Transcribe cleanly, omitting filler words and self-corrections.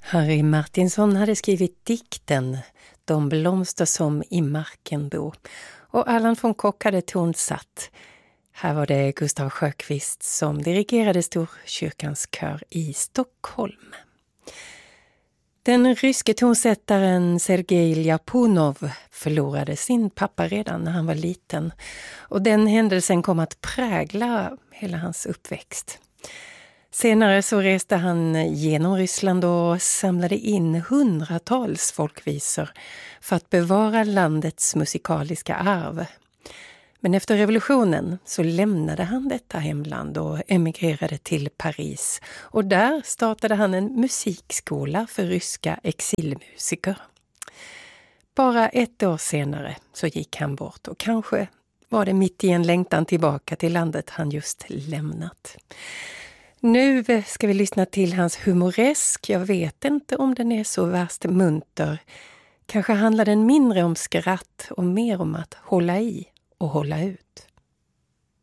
Harry Martinson hade skrivit dikten De blomster som i marken bo och Allan von Kock hade tonsatt. Här var det Gustav Sjökvist som dirigerade Storkyrkans kör i Stockholm. Den ryske tonsättaren Sergej Ljapunov förlorade sin pappa redan när han var liten och den händelsen kom att prägla hela hans uppväxt. Senare så reste han genom Ryssland och samlade in hundratals folkvisor för att bevara landets musikaliska arv. Men efter revolutionen så lämnade han detta hemland och emigrerade till Paris. Och där startade han en musikskola för ryska exilmusiker. Bara ett år senare så gick han bort och kanske var det mitt i en längtan tillbaka till landet han just lämnat. Nu ska vi lyssna till hans humoresk. Jag vet inte om den är så värst munter. Kanske handlar den mindre om skratt och mer om att hålla i och hålla ut.